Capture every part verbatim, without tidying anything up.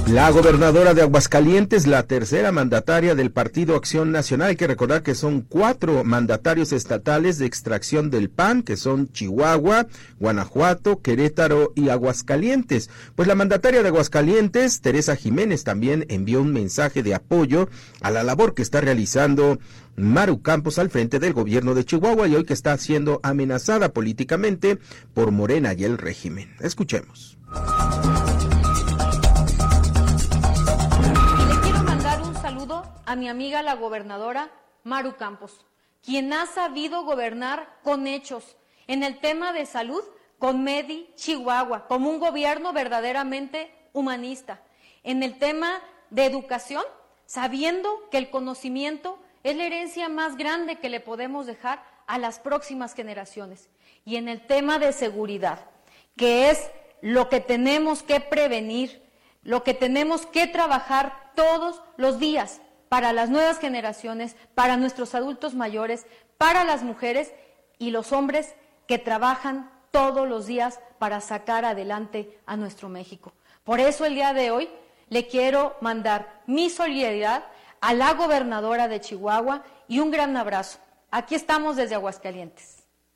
La gobernadora de Aguascalientes, la tercera mandataria del Partido Acción Nacional. Hay que recordar que son cuatro mandatarios estatales de extracción del P A N, que son Chihuahua, Guanajuato, Querétaro y Aguascalientes. Pues la mandataria de Aguascalientes, Teresa Jiménez, también envió un mensaje de apoyo a la labor que está realizando Maru Campos al frente del gobierno de Chihuahua y hoy que está siendo amenazada políticamente por Morena y el régimen. Escuchemos. A mi amiga la gobernadora Maru Campos, quien ha sabido gobernar con hechos en el tema de salud con Medi Chihuahua, como un gobierno verdaderamente humanista, en el tema de educación, sabiendo que el conocimiento es la herencia más grande que le podemos dejar a las próximas generaciones, y en el tema de seguridad, que es lo que tenemos que prevenir, lo que tenemos que trabajar todos los días, para las nuevas generaciones, para nuestros adultos mayores, para las mujeres y los hombres que trabajan todos los días para sacar adelante a nuestro México. Por eso el día de hoy le quiero mandar mi solidaridad a la gobernadora de Chihuahua y un gran abrazo. Aquí estamos desde Aguascalientes.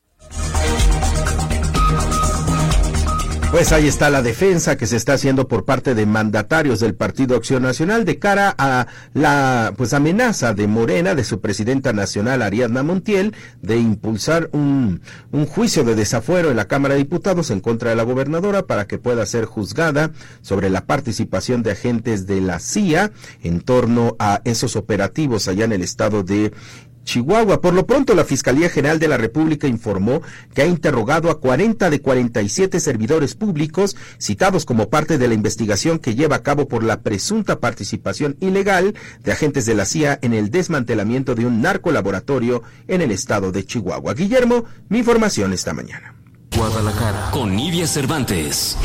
Pues ahí está la defensa que se está haciendo por parte de mandatarios del Partido Acción Nacional de cara a la pues amenaza de Morena, de su presidenta nacional Ariadna Montiel, de impulsar un, un juicio de desafuero en la Cámara de Diputados en contra de la gobernadora para que pueda ser juzgada sobre la participación de agentes de la C I A en torno a esos operativos allá en el estado de Chihuahua. Por lo pronto, la Fiscalía General de la República informó que ha interrogado a cuarenta de cuarenta y siete servidores públicos citados como parte de la investigación que lleva a cabo por la presunta participación ilegal de agentes de la C I A en el desmantelamiento de un narcolaboratorio en el estado de Chihuahua. Guillermo, mi información esta mañana. Guadalajara, con Nidia Cervantes.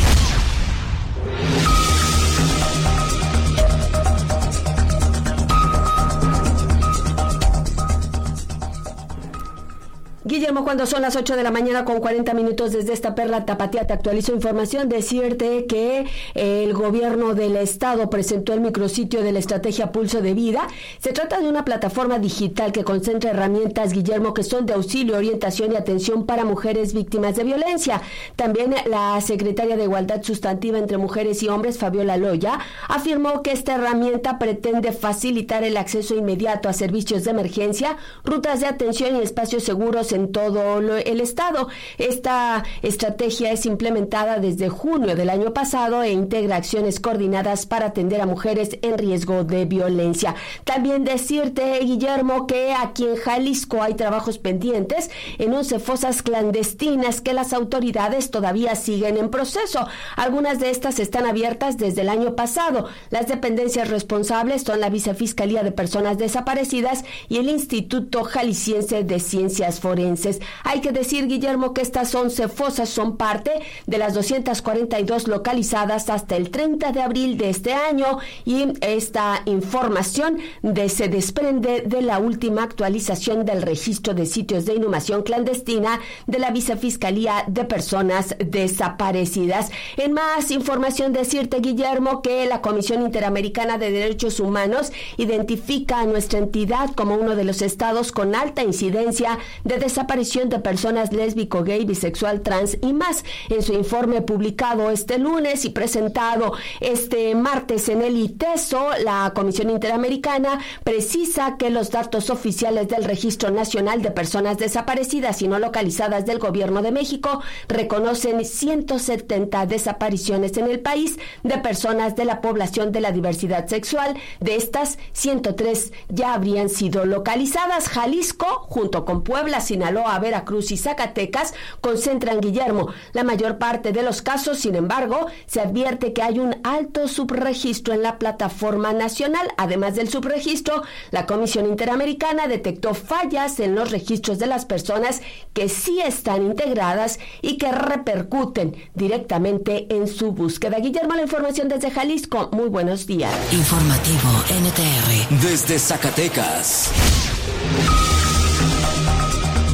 Guillermo, cuando son las ocho de la mañana con cuarenta minutos desde esta perla tapatía, te actualizo información. Decirte que eh, el gobierno del estado presentó el micrositio de la estrategia Pulso de Vida. Se trata de una plataforma digital que concentra herramientas, Guillermo, que son de auxilio, orientación y atención para mujeres víctimas de violencia. También la secretaria de Igualdad Sustantiva entre Mujeres y Hombres, Fabiola Loya, afirmó que esta herramienta pretende facilitar el acceso inmediato a servicios de emergencia, rutas de atención y espacios seguros en en todo lo, el estado. Esta estrategia es implementada desde junio del año pasado e integra acciones coordinadas para atender a mujeres en riesgo de violencia. También decirte, Guillermo, que aquí en Jalisco hay trabajos pendientes en once fosas clandestinas que las autoridades todavía siguen en proceso. Algunas de estas están abiertas desde el año pasado. Las dependencias responsables son la Vicefiscalía de Personas Desaparecidas y el Instituto Jalisciense de Ciencias Forenses. Hay que decir, Guillermo, que estas once fosas son parte de las doscientas cuarenta y dos localizadas hasta el treinta de abril de este año, y esta información de, se desprende de la última actualización del registro de sitios de inhumación clandestina de la Vicefiscalía de Personas Desaparecidas. En más información, decirte, Guillermo, que la Comisión Interamericana de Derechos Humanos identifica a nuestra entidad como uno de los estados con alta incidencia de desaparición de personas lésbico, gay, bisexual, trans y más. En su informe publicado este lunes y presentado este martes en el ITESO, la Comisión Interamericana precisa que los datos oficiales del Registro Nacional de Personas Desaparecidas y no localizadas del Gobierno de México reconocen ciento setenta desapariciones en el país de personas de la población de la diversidad sexual. De estas, ciento tres ya habrían sido localizadas. Jalisco, junto con Puebla, Sinaloa, Veracruz y Zacatecas, concentran, Guillermo, la mayor parte de los casos. Sin embargo, se advierte que hay un alto subregistro en la plataforma nacional. Además del subregistro, la Comisión Interamericana detectó fallas en los registros de las personas que sí están integradas y que repercuten directamente en su búsqueda. Guillermo, la información desde Jalisco. Muy buenos días. Informativo N T R desde Zacatecas.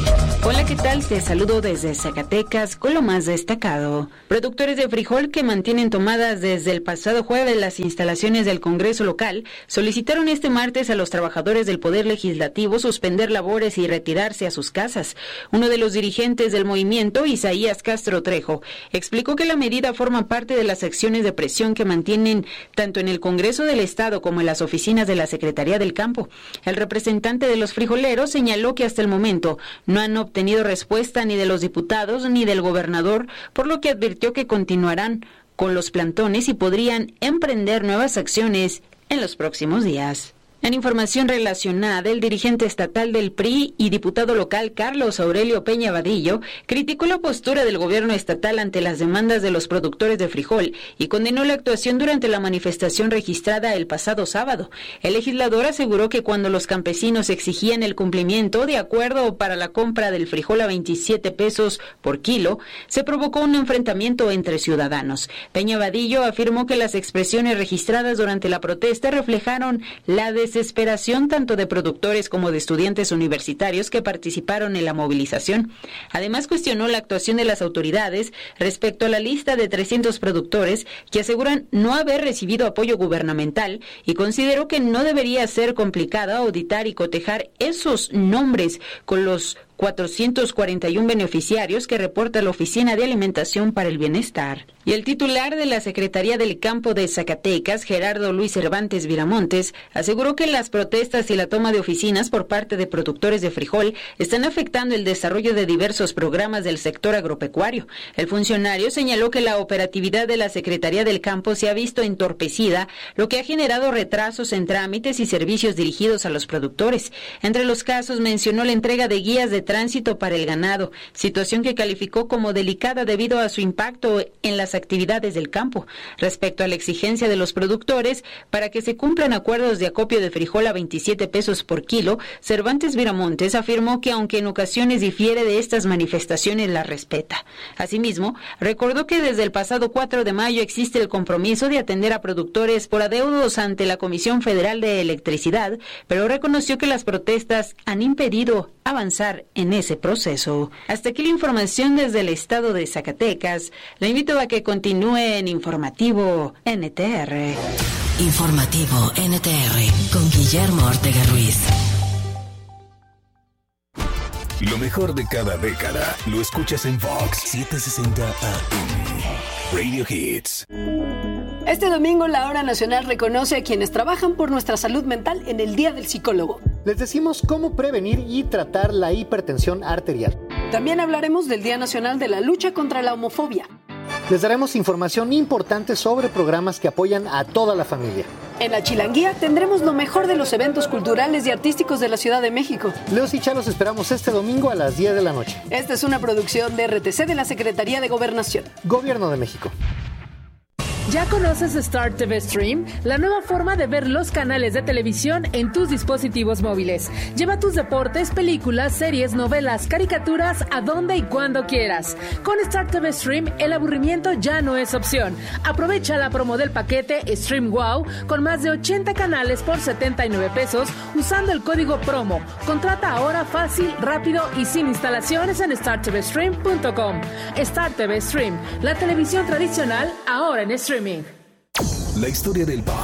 Hola, ¿qué tal? Te saludo desde Zacatecas con lo más destacado. Productores de frijol que mantienen tomadas desde el pasado jueves las instalaciones del Congreso local solicitaron este martes a los trabajadores del Poder Legislativo suspender labores y retirarse a sus casas. Uno de los dirigentes del movimiento, Isaías Castro Trejo, explicó que la medida forma parte de las acciones de presión que mantienen tanto en el Congreso del Estado como en las oficinas de la Secretaría del Campo. El representante de los frijoleros señaló que hasta el momento no han obtenido tenido respuesta ni de los diputados ni del gobernador, por lo que advirtió que continuarán con los plantones y podrían emprender nuevas acciones en los próximos días. En información relacionada, el dirigente estatal del P R I y diputado local Carlos Aurelio Peña Vadillo criticó la postura del gobierno estatal ante las demandas de los productores de frijol y condenó la actuación durante la manifestación registrada el pasado sábado. El legislador aseguró que cuando los campesinos exigían el cumplimiento de acuerdo para la compra del frijol a veintisiete pesos por kilo, se provocó un enfrentamiento entre ciudadanos. Peña Vadillo afirmó que las expresiones registradas durante la protesta reflejaron la desesperación tanto de productores como de estudiantes universitarios que participaron en la movilización. Además, cuestionó la actuación de las autoridades respecto a la lista de trescientos productores que aseguran no haber recibido apoyo gubernamental y consideró que no debería ser complicado auditar y cotejar esos nombres con los cuatrocientos cuarenta y uno beneficiarios que reporta la Oficina de Alimentación para el Bienestar. Y el titular de la Secretaría del Campo de Zacatecas, Gerardo Luis Cervantes Viramontes, aseguró que las protestas y la toma de oficinas por parte de productores de frijol están afectando el desarrollo de diversos programas del sector agropecuario. El funcionario señaló que la operatividad de la Secretaría del Campo se ha visto entorpecida, lo que ha generado retrasos en trámites y servicios dirigidos a los productores. Entre los casos mencionó la entrega de guías de tránsito para el ganado, situación que calificó como delicada debido a su impacto en las actividades del campo. Respecto a la exigencia de los productores para que se cumplan acuerdos de acopio de frijol a veintisiete pesos por kilo, Cervantes Viramontes afirmó que aunque en ocasiones difiere de estas manifestaciones, las respeta. Asimismo, recordó que desde el pasado cuatro de mayo existe el compromiso de atender a productores por adeudos ante la Comisión Federal de Electricidad, pero reconoció que las protestas han impedido avanzar en ese proceso. Hasta aquí la información desde el estado de Zacatecas. La invito a que continúe en Informativo N T R. Informativo N T R con Guillermo Ortega Ruiz. Lo mejor de cada década lo escuchas en Vox setecientos sesenta A M. Radio Hits. Este domingo la Hora Nacional reconoce a quienes trabajan por nuestra salud mental en el Día del Psicólogo. Les decimos cómo prevenir y tratar la hipertensión arterial. También hablaremos del Día Nacional de la Lucha contra la Homofobia. Les daremos información importante sobre programas que apoyan a toda la familia. En la Chilanguía tendremos lo mejor de los eventos culturales y artísticos de la Ciudad de México. Leos y Cha los esperamos este domingo a las diez de la noche. Esta es una producción de R T C de la Secretaría de Gobernación. Gobierno de México. ¿Ya conoces Star T V Stream? La nueva forma de ver los canales de televisión en tus dispositivos móviles. Lleva tus deportes, películas, series, novelas, caricaturas a donde y cuando quieras. Con Star T V Stream, el aburrimiento ya no es opción. Aprovecha la promo del paquete Stream Wow con más de ochenta canales por setenta y nueve pesos usando el código promo. Contrata ahora fácil, rápido y sin instalaciones en star t v stream punto com. Star T V Stream, la televisión tradicional ahora en streaming. La historia del pop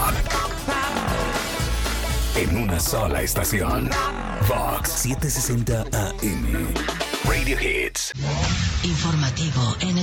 en una sola estación. Vox setecientos sesenta A M. Radio Hits. Informativo N T R.